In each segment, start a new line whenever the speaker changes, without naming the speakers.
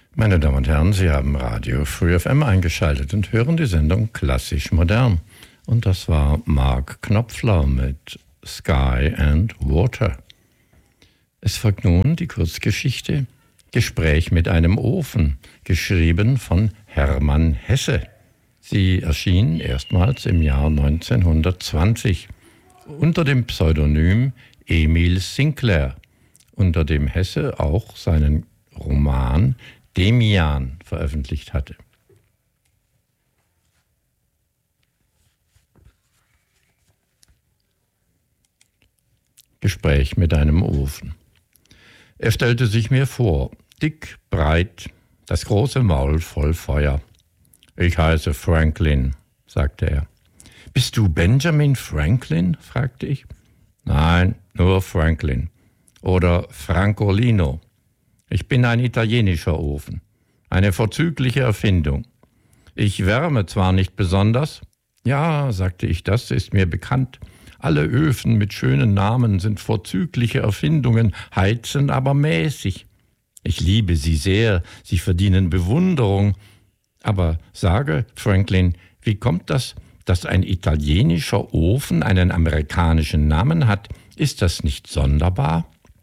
Meine Damen und Herren, Sie haben Radio Free FM eingeschaltet und hören die Sendung Klassisch Modern. Und das war Mark Knopfler mit Sky and Water. Es folgt nun die Kurzgeschichte Gespräch mit einem Ofen, geschrieben von Hermann Hesse. Sie erschien erstmals im Jahr 1920 unter dem Pseudonym Emil Sinclair, unter dem Hesse auch seinen Roman Demian veröffentlicht hatte. Gespräch mit einem Ofen. Er stellte sich mir vor, dick, breit, das große Maul voll Feuer. Ich heiße Franklin, sagte er. Bist du Benjamin Franklin? Fragte ich. Nein, nur Franklin. Oder Francolino. Ich bin ein italienischer Ofen. Eine vorzügliche Erfindung. Ich wärme zwar nicht besonders. Ja, sagte ich, das ist mir bekannt. Alle Öfen mit schönen Namen sind vorzügliche Erfindungen, heizen aber mäßig. Ich liebe sie sehr, sie verdienen Bewunderung. Aber sage, Franklin, wie kommt das, dass ein italienischer Ofen einen amerikanischen Namen hat? Ist das nicht sonderbar?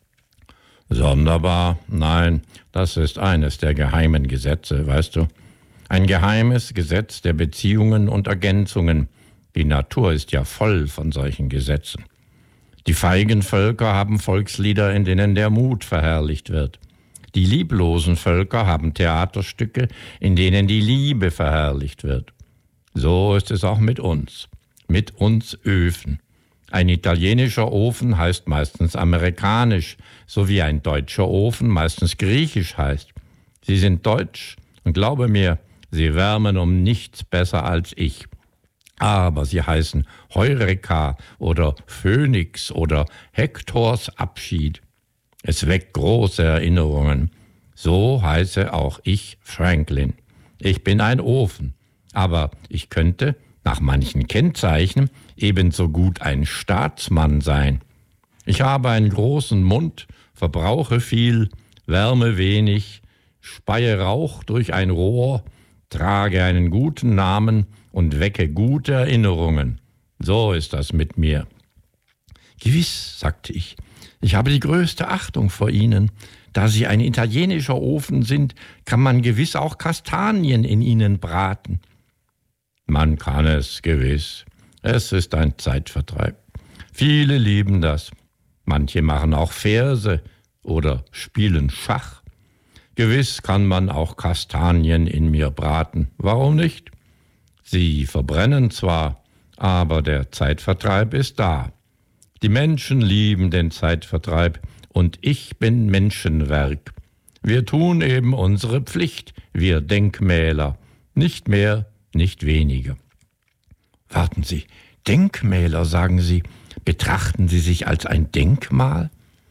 Sonderbar? Nein, das ist eines der geheimen Gesetze, weißt du. Ein geheimes Gesetz der Beziehungen und Ergänzungen. Die Natur ist ja voll von solchen Gesetzen. Die feigen Völker haben Volkslieder, in denen der Mut verherrlicht wird. Die lieblosen Völker haben Theaterstücke, in denen die Liebe verherrlicht wird. So ist es auch mit uns Öfen. Ein italienischer Ofen heißt meistens amerikanisch, so wie ein deutscher Ofen meistens griechisch heißt. Sie sind deutsch und glaube mir, sie wärmen um nichts besser als ich. Aber sie heißen Heureka oder Phönix oder Hektors Abschied. Es weckt große Erinnerungen. So heiße auch ich Franklin. Ich bin ein Ofen, aber ich könnte nach manchen Kennzeichen ebenso gut ein Staatsmann sein. Ich habe einen großen Mund, verbrauche viel, wärme wenig, speie Rauch durch ein Rohr, trage einen guten Namen und wecke gute Erinnerungen. So ist das mit mir. Gewiss, sagte ich, ich habe die größte Achtung vor Ihnen. Da Sie ein italienischer Ofen sind, kann man gewiss auch Kastanien in Ihnen braten. Man kann es, gewiss. Es ist ein Zeitvertreib. Viele lieben das. Manche machen auch Verse oder spielen Schach. Gewiss kann man auch Kastanien in mir braten. Warum nicht? Sie verbrennen zwar, aber der Zeitvertreib ist da. Die Menschen lieben den Zeitvertreib und ich bin Menschenwerk. Wir tun eben unsere Pflicht, wir Denkmäler. Nicht mehr, nicht weniger. Warten Sie, Denkmäler, sagen Sie. Betrachten Sie sich als ein Denkmal?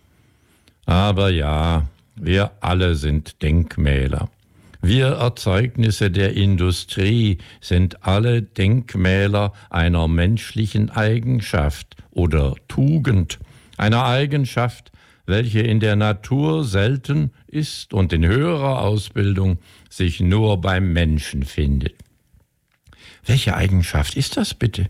Aber ja, wir alle sind Denkmäler. Wir Erzeugnisse der Industrie sind alle Denkmäler einer menschlichen Eigenschaft oder Tugend, einer Eigenschaft, welche in der Natur selten ist und in höherer Ausbildung sich nur beim Menschen findet. Welche Eigenschaft ist das bitte?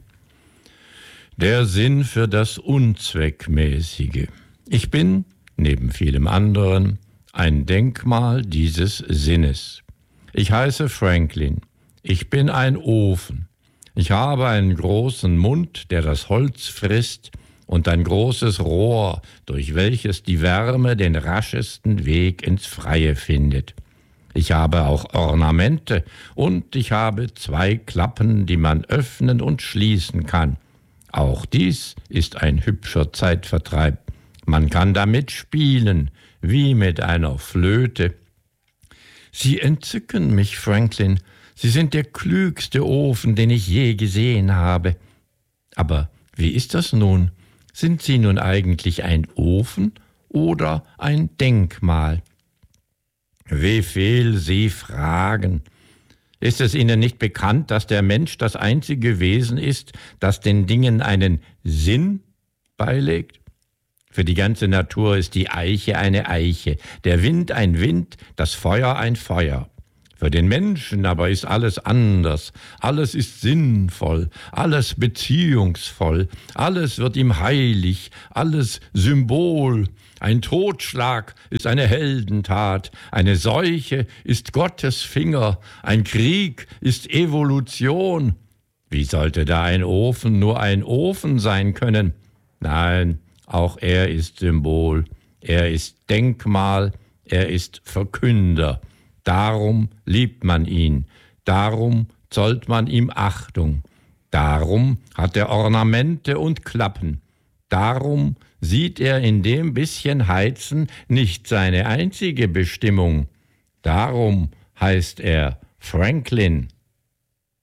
Der Sinn für das Unzweckmäßige. Ich bin, neben vielem anderen, ein Denkmal dieses Sinnes. Ich heiße Franklin. Ich bin ein Ofen. Ich habe einen großen Mund, der das Holz frisst, und ein großes Rohr, durch welches die Wärme den raschesten Weg ins Freie findet. Ich habe auch Ornamente und ich habe 2 Klappen, die man öffnen und schließen kann. Auch dies ist ein hübscher Zeitvertreib. Man kann damit spielen, wie mit einer Flöte. Sie entzücken mich, Franklin. Sie sind der klügste Ofen, den ich je gesehen habe. Aber wie ist das nun? Sind Sie nun eigentlich ein Ofen oder ein Denkmal? Wie viel Sie fragen. Ist es Ihnen nicht bekannt, dass der Mensch das einzige Wesen ist, das den Dingen einen Sinn beilegt? Für die ganze Natur ist die Eiche eine Eiche, der Wind ein Wind, das Feuer ein Feuer. Für den Menschen aber ist alles anders, alles ist sinnvoll, alles beziehungsvoll, alles wird ihm heilig, alles Symbol. Ein Totschlag ist eine Heldentat, eine Seuche ist Gottes Finger, ein Krieg ist Evolution. Wie sollte da ein Ofen nur ein Ofen sein können? Nein, auch er ist Symbol, er ist Denkmal, er ist Verkünder. Darum liebt man ihn, darum zollt man ihm Achtung, darum hat er Ornamente und Klappen, darum sieht er in dem bisschen Heizen nicht seine einzige Bestimmung, darum heißt er Franklin.